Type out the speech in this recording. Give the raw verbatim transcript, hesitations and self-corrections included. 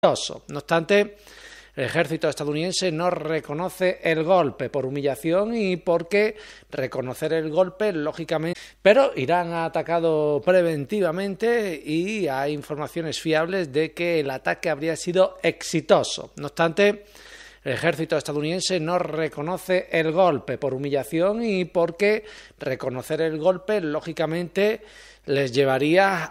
No obstante, el ejército estadounidense no reconoce el golpe por humillación y porque reconocer el golpe, lógicamente, pero Irán ha atacado preventivamente y hay informaciones fiables de que el ataque habría sido exitoso. No obstante, el ejército estadounidense no reconoce el golpe por humillación y porque reconocer el golpe, lógicamente, les llevaría